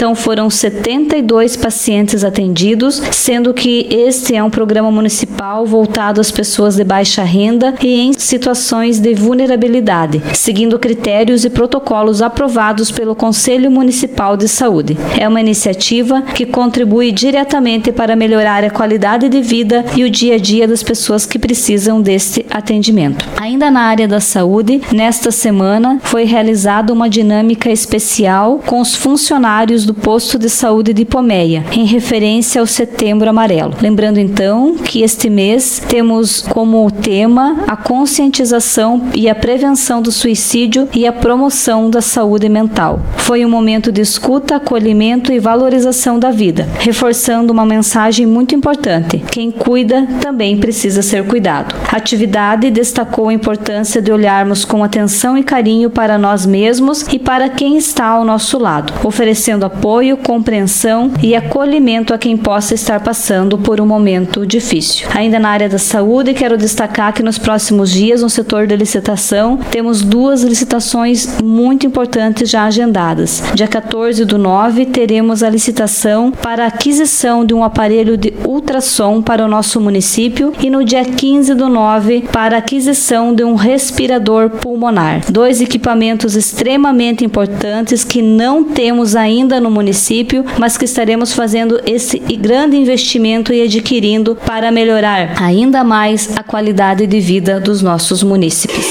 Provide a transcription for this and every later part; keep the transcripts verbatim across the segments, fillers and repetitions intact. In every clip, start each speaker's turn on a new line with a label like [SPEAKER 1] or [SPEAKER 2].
[SPEAKER 1] Então foram setenta e dois pacientes atendidos, sendo que este é um programa municipal voltado às pessoas de baixa renda e em situações de vulnerabilidade, seguindo critérios e protocolos aprovados pelo Conselho Municipal de Saúde. É uma iniciativa que contribui diretamente para melhorar a qualidade de vida e o dia a dia das pessoas que precisam deste atendimento. Ainda na área da saúde, nesta semana foi realizada uma dinâmica especial com os funcionários do posto de saúde de Ipomeia, em referência ao Setembro Amarelo. Lembrando então que este mês temos como tema a conscientização e a prevenção do suicídio e a promoção da saúde mental. Foi um momento de escuta, acolhimento e valorização da vida, reforçando uma mensagem muito importante: quem cuida também precisa ser cuidado. A atividade destacou a importância de olharmos com atenção e carinho para nós mesmos e para quem está ao nosso lado, oferecendo apoio, compreensão e acolhimento a quem possa estar passando por um momento difícil. Ainda na área da saúde, quero destacar que nos próximos dias, no setor de licitação, temos duas licitações muito importantes já agendadas. Dia quatorze do nove, teremos a licitação para a aquisição de um aparelho de ultrassom para o nosso município e no dia quinze do nove, para a aquisição de um respirador pulmonar. Dois equipamentos extremamente importantes que não temos ainda no município, mas que estaremos fazendo esse grande investimento e adquirindo para melhorar ainda mais a qualidade de vida dos nossos munícipes.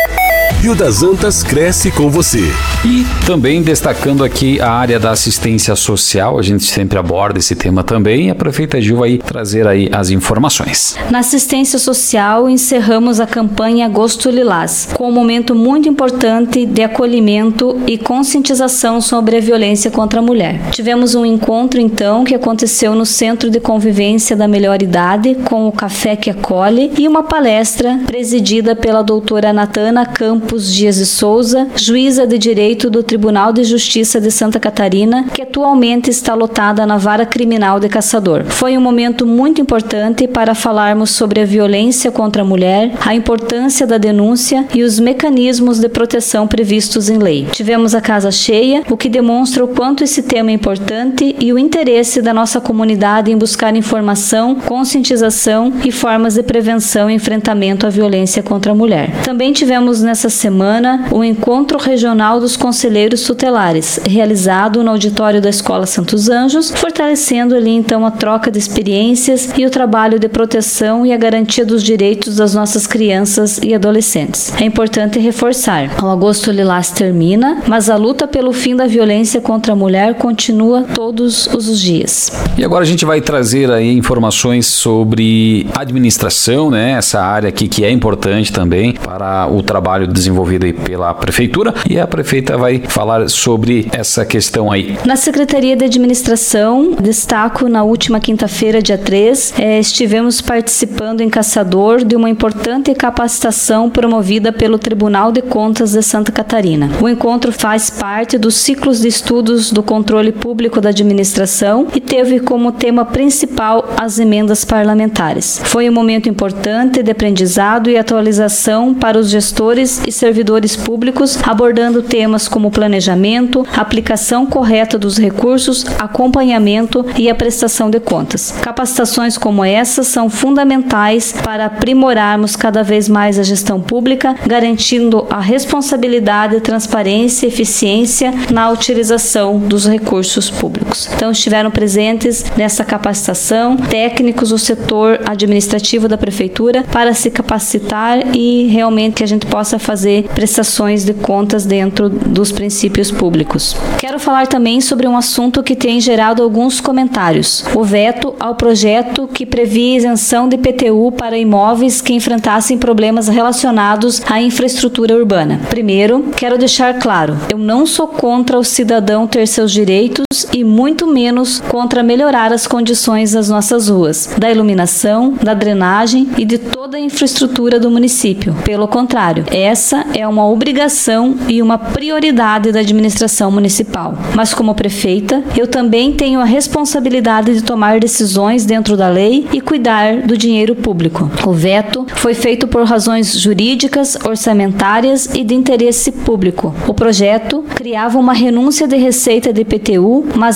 [SPEAKER 2] Rio das Antas cresce com você.
[SPEAKER 3] E também destacando aqui a área da assistência social, a gente sempre aborda esse tema também, e a prefeita Gil vai trazer aí as informações.
[SPEAKER 1] Na assistência social, encerramos a campanha Agosto Lilás, com um momento muito importante de acolhimento e conscientização sobre a violência contra a mulher. Tivemos um encontro, então, que aconteceu no Centro de Convivência da Melhor Idade, com o Café que Acolhe, e uma palestra presidida pela doutora Natana Campos Dias de Souza, juíza de Direito do Tribunal de Justiça de Santa Catarina, que atualmente está lotada na Vara Criminal de Caçador. Foi um momento muito importante para falarmos sobre a violência contra a mulher, a importância da denúncia e os mecanismos de proteção previstos em lei. Tivemos a casa cheia, o que demonstra o quanto esse tema é importante e o interesse da nossa comunidade em buscar informação, conscientização e formas de prevenção e enfrentamento à violência contra a mulher. Também tivemos nessa semana o Encontro Regional dos Conselheiros Tutelares, realizado no auditório da Escola Santos Anjos, fortalecendo ali então a troca de experiências e o trabalho de proteção e a garantia dos direitos das nossas crianças e adolescentes. É importante reforçar, o Agosto Lilás termina, mas a luta pelo fim da violência contra a mulher continua todos os dias.
[SPEAKER 3] E agora a gente vai trazer aí informações sobre administração, né? Essa área aqui que é importante também para o trabalho desenvolvido aí pela prefeitura, e a prefeita vai falar sobre essa questão aí.
[SPEAKER 1] Na Secretaria de Administração, destaco na última quinta-feira, dia três, eh, estivemos participando em Caçador de uma importante capacitação promovida pelo Tribunal de Contas de Santa Catarina. O encontro faz parte dos ciclos de estudos do controle público da administração e teve como tema principal as emendas parlamentares. Foi um momento importante de aprendizado e atualização para os gestores e servidores públicos, abordando temas como planejamento, aplicação correta dos recursos, acompanhamento e a prestação de contas. Capacitações como essas são fundamentais para aprimorarmos cada vez mais a gestão pública, garantindo a responsabilidade, transparência e eficiência na utilização dos recursos públicos. Então, estiveram presentes nessa capacitação técnicos do setor administrativo da prefeitura para se capacitar e realmente que a gente possa fazer prestações de contas dentro dos princípios públicos. Quero falar também sobre um assunto que tem gerado alguns comentários: o veto ao projeto que previa isenção de I P T U para imóveis que enfrentassem problemas relacionados à infraestrutura urbana. Primeiro, quero deixar claro, eu não sou contra o cidadão ter seus direitos e muito menos contra melhorar as condições das nossas ruas, da iluminação, da drenagem e de toda a infraestrutura do município. Pelo contrário, essa é uma obrigação e uma prioridade da administração municipal. Mas como prefeita, eu também tenho a responsabilidade de tomar decisões dentro da lei e cuidar do dinheiro público. O veto foi feito por razões jurídicas, orçamentárias e de interesse público. O projeto criava uma renúncia de receita de I P T U, mas